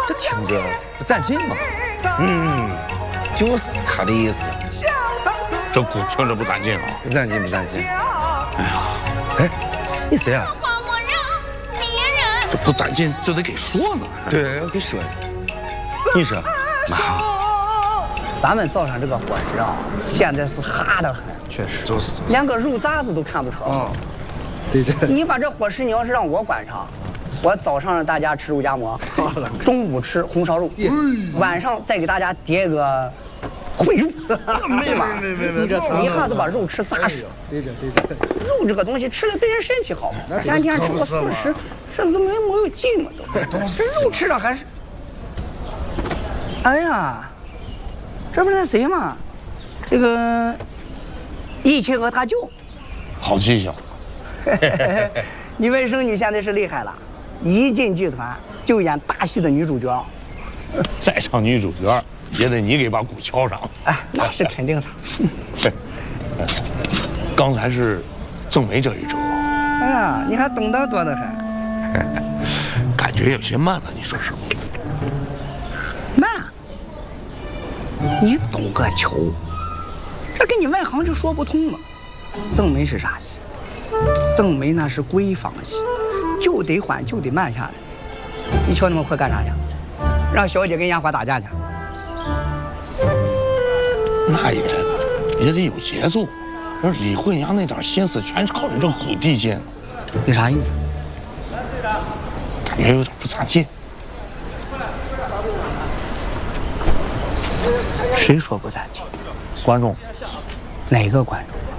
这听着不攒劲吗？ 就是他的意思。 这鼓听着不攒劲啊！ 不攒劲，不攒劲。哎呀，哎，你谁啊？ 这不攒劲就得给说呢。 对，要给说的。你说，妈， 咱们早上这个伙食啊，现在是哈得很， 确实就是， 连个肉杂子都看不成。 啊，对这。 你把这伙食你要是让我管上，我早上让大家吃肉夹馍，中午吃红烧肉，晚上再给大家叠个烩肉，没吧？你这一下子把肉吃扎实。 对这。 肉这个东西吃了对人身体好，天天吃个素食，身子没有劲嘛都。这肉吃了还是，哎呀，这不是那谁嘛，这个一清和他舅。 好记性。 你外甥女现在是厉害了，一进剧团就演大戏的女主角。 再上女主角，也得你给把鼓敲上。 哎，那是肯定的。 刚才是郑梅这一折。 哎呀，你还懂得多得很。 感觉有些慢了，你说是不？ 慢？你懂个球？这跟你外行就说不通了。郑梅是啥戏？郑梅那是闺房戏，就得缓，就得慢下来。你瞧你们快干啥去？让小姐跟烟花打架去？ 那也得有节奏。而李慧娘那点心思全是靠着这鼓递进。 你啥意思？ 感觉有点不攒劲。 谁说不攒劲？ 观众， 哪个观众？